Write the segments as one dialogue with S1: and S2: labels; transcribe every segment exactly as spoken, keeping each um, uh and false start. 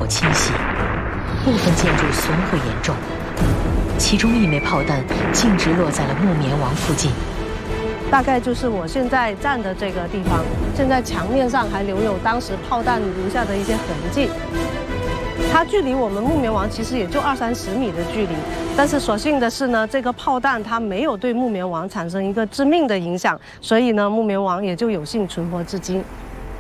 S1: 侵袭，部分建筑损毁严重，其中一枚炮弹径直落在了木棉王附近。
S2: 大概就是我现在站的这个地方，现在墙面上还留有当时炮弹留下的一些痕迹。它距离我们木棉王其实也就二三十米的距离，但是所幸的是呢，这个炮弹它没有对木棉王产生一个致命的影响，所以呢，木棉王也就有幸存活至今。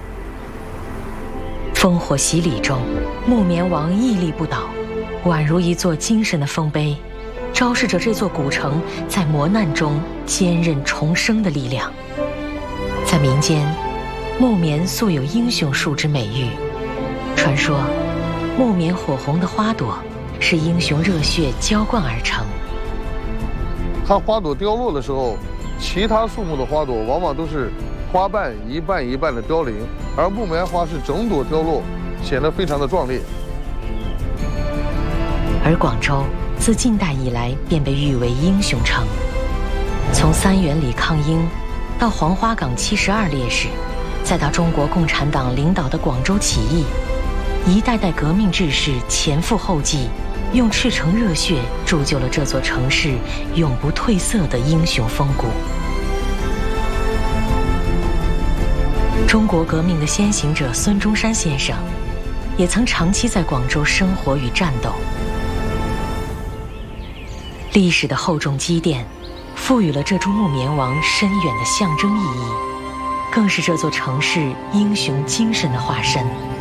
S1: 烽火洗礼中，木棉王屹立不倒，宛如一座精神的丰碑，昭示着这座古城在磨难中坚韧重生的力量。在民间，木棉素有英雄树之美誉，传说木棉火红的花朵是英雄热血浇灌而成。
S3: 它花朵凋落的时候，其他树木的花朵往往都是花瓣一瓣一瓣的凋零，而木棉花是整朵凋落，显得非常的壮烈。
S1: 而广州自近代以来便被誉为英雄城，从三元里抗英，到黄花岗七十二烈士，再到中国共产党领导的广州起义，一代代革命志士前赴后继，用赤诚热血铸就了这座城市永不褪色的英雄风骨。中国革命的先行者孙中山先生，也曾长期在广州生活与战斗。历史的厚重积淀，赋予了这株木棉王深远的象征意义，更是这座城市英雄精神的化身。